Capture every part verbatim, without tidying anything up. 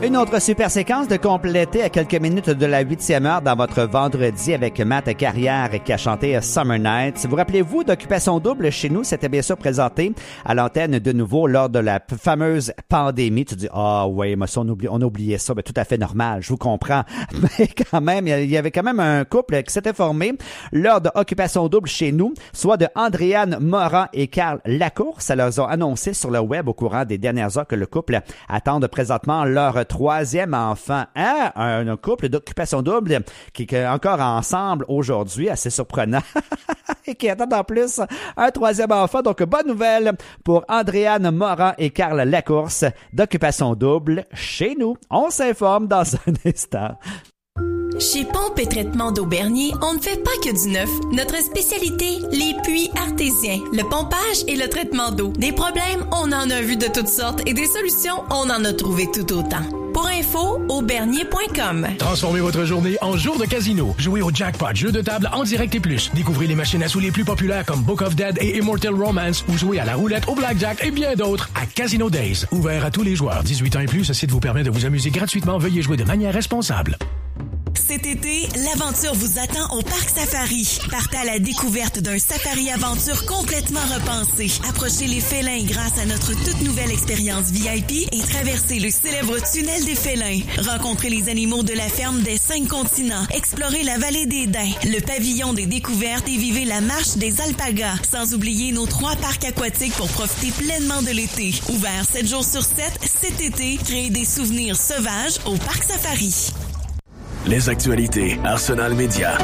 Une autre super séquence de compléter à quelques minutes de la huitième heure dans votre vendredi avec Matt Carrière qui a chanté Summer Nights. Vous rappelez-vous d'Occupation Double chez nous? C'était bien sûr présenté à l'antenne de nouveau lors de la p- fameuse pandémie. Tu dis, ah oui, mais ça, on, oublie, on a oublié ça. Ben, tout à fait normal, je vous comprends. Mais quand même, il y avait quand même un couple qui s'était formé lors de Occupation Double chez nous, soit de Andréane Morin et Carl Lacour. Ça leur a annoncé sur le web au courant des dernières heures que le couple attend présentement leur troisième enfant. Hein? Un, un couple d'Occupation Double qui est encore ensemble aujourd'hui, assez surprenant, et qui attendent en plus un troisième enfant. Donc, bonne nouvelle pour Andréane Morin et Carl Lacourse d'Occupation Double chez nous. On s'informe dans un instant. Chez Pompe et Traitement d'eau Bernier, on ne fait pas que du neuf. Notre spécialité, les puits artésiens, le pompage et le traitement d'eau. Des problèmes, on en a vu de toutes sortes et des solutions, on en a trouvé tout autant. Pour info, aubernier point com. Transformez votre journée en jour de casino. Jouez au jackpot, jeu de table en direct et plus. Découvrez les machines à sous les plus populaires comme Book of Dead et Immortal Romance ou jouez à la roulette, au blackjack et bien d'autres à Casino Days. Ouvert à tous les joueurs. dix-huit ans et plus, ce site vous permet de vous amuser gratuitement. Veuillez jouer de manière responsable. Cet été, l'aventure vous attend au Parc Safari. Partez à la découverte d'un safari aventure complètement repensé. Approchez les félins grâce à notre toute nouvelle expérience V I P et traversez le célèbre tunnel des félins. Rencontrez les animaux de la ferme des cinq continents. Explorez la vallée des daims, le pavillon des découvertes et vivez la marche des alpagas. Sans oublier nos trois parcs aquatiques pour profiter pleinement de l'été. Ouvert sept jours sur sept, cet été, créez des souvenirs sauvages au Parc Safari. Les actualités Arsenal Média.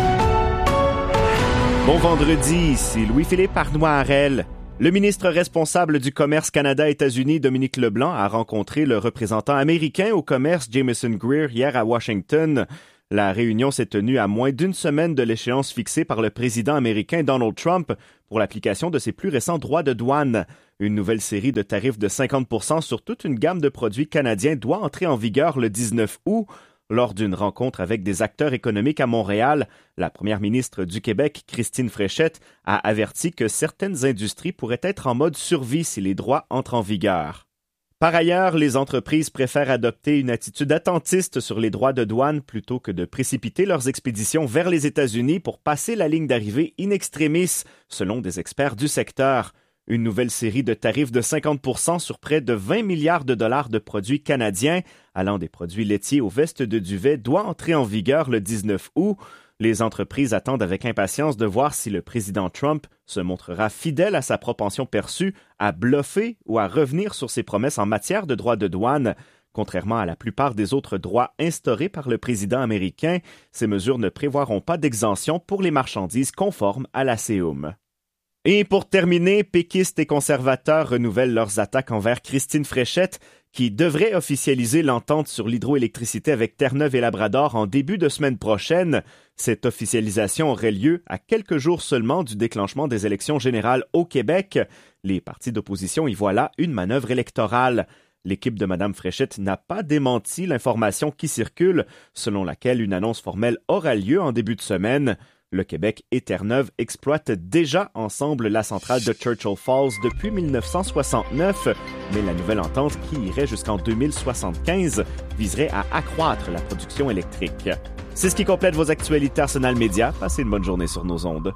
Bon vendredi, ici Louis-Philippe Arnois-Harel. Le ministre responsable du commerce Canada-États-Unis, Dominique Leblanc, a rencontré le représentant américain au commerce, Jameson Greer, hier à Washington. La réunion s'est tenue à moins d'une semaine de l'échéance fixée par le président américain Donald Trump pour l'application de ses plus récents droits de douane. Une nouvelle série de tarifs de cinquante pour cent sur toute une gamme de produits canadiens doit entrer en vigueur le dix-neuf août. Lors d'une rencontre avec des acteurs économiques à Montréal, la première ministre du Québec, Christine Fréchette, a averti que certaines industries pourraient être en mode survie si les droits entrent en vigueur. Par ailleurs, les entreprises préfèrent adopter une attitude attentiste sur les droits de douane plutôt que de précipiter leurs expéditions vers les États-Unis pour passer la ligne d'arrivée in extremis, selon des experts du secteur. Une nouvelle série de tarifs de cinquante pour cent sur près de vingt milliards de dollars de produits canadiens, allant des produits laitiers aux vestes de duvet, doit entrer en vigueur le dix-neuf août. Les entreprises attendent avec impatience de voir si le président Trump se montrera fidèle à sa propension perçue à bluffer ou à revenir sur ses promesses en matière de droits de douane. Contrairement à la plupart des autres droits instaurés par le président américain, ces mesures ne prévoiront pas d'exemption pour les marchandises conformes à l'A C U M. Et pour terminer, péquistes et conservateurs renouvellent leurs attaques envers Christine Fréchette, qui devrait officialiser l'entente sur l'hydroélectricité avec Terre-Neuve et Labrador en début de semaine prochaine. Cette officialisation aurait lieu à quelques jours seulement du déclenchement des élections générales au Québec. Les partis d'opposition y voient là une manœuvre électorale. L'équipe de Mme Fréchette n'a pas démenti l'information qui circule, selon laquelle une annonce formelle aura lieu en début de semaine. Le Québec et Terre-Neuve exploitent déjà ensemble la centrale de Churchill Falls depuis dix-neuf cent soixante-neuf, mais la nouvelle entente, qui irait jusqu'en deux mille soixante-quinze, viserait à accroître la production électrique. C'est ce qui complète vos actualités Arsenal Média. Passez une bonne journée sur nos ondes.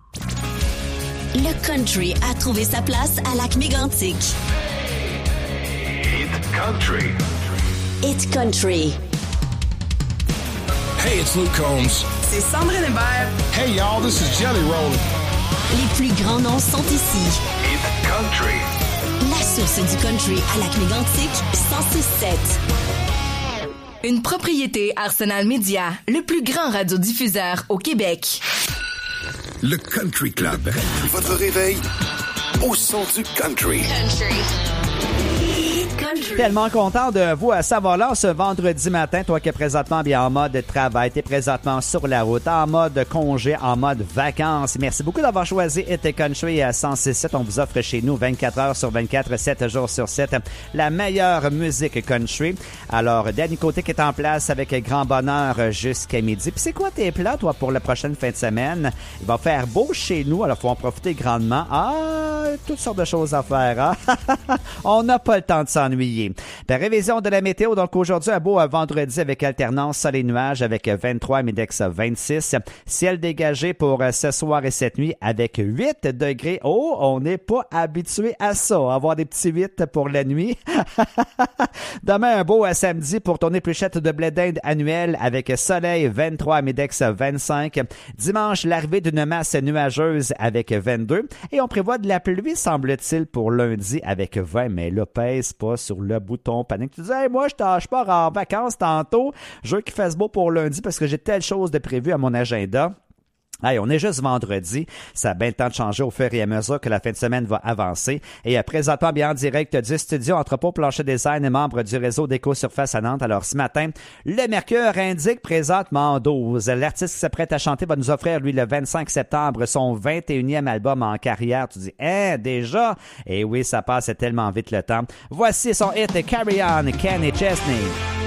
Le country a trouvé sa place à Lac-Mégantic. It's country. It's country. Hey, it's Luke Combs. C'est Sandrine Hébert. Hey, y'all, this is Jelly Roll. Les plus grands noms sont ici. It's country. La source du country à Lac-Mégantic, cent six sept. Une propriété Arsenal Média, le plus grand radiodiffuseur au Québec. Le Country Club. Votre réveil au son du country. Country. Tellement content de vous à Saint-Valant ce vendredi matin. Toi qui es présentement bien en mode travail, t'es présentement sur la route, en mode congé, en mode vacances. Merci beaucoup d'avoir choisi Été Country à cent six sept. On vous offre chez nous vingt-quatre heures sur vingt-quatre, sept jours sur sept, la meilleure musique country. Alors, Danny Côté qui est en place avec grand bonheur jusqu'à midi. Puis c'est quoi tes plans, toi, pour la prochaine fin de semaine? Il va faire beau chez nous, alors faut en profiter grandement. Ah, toutes sortes de choses à faire, hein? On n'a pas le temps de s'ennuyer s'ennuyer. La révision de la météo, donc aujourd'hui, un beau vendredi avec alternance sol et nuages avec vingt-trois, Midex vingt-six. Ciel dégagé pour ce soir et cette nuit avec huit degrés. Oh, on n'est pas habitué à ça, avoir des petits huit pour la nuit. Demain, un beau samedi pour ton épluchette de blé d'Inde annuel avec soleil vingt-trois, Midex vingt-cinq. Dimanche, l'arrivée d'une masse nuageuse avec vingt-deux. Et on prévoit de la pluie, semble-t-il, pour lundi avec vingt. Mais là, pèse pas sur le bouton panique. Tu dis, hey, moi, je tâche pas en vacances tantôt. Je veux qu'il fasse beau pour lundi parce que j'ai telle chose de prévu à mon agenda. Hey, on est juste vendredi. Ça a bien le temps de changer au fur et à mesure que la fin de semaine va avancer. Et euh, présentement, bien en direct du studio Entrepôt Plancher Design et membre du réseau d'Éco-Surface à Nantes. Alors, ce matin, le mercure indique présentement douze. L'artiste qui s'apprête à chanter va nous offrir, lui, le vingt-cinq septembre, son vingt et unième album en carrière. Tu dis, hein, déjà? Et oui, ça passe tellement vite le temps. Voici son hit Carry On, Kenny Chesney.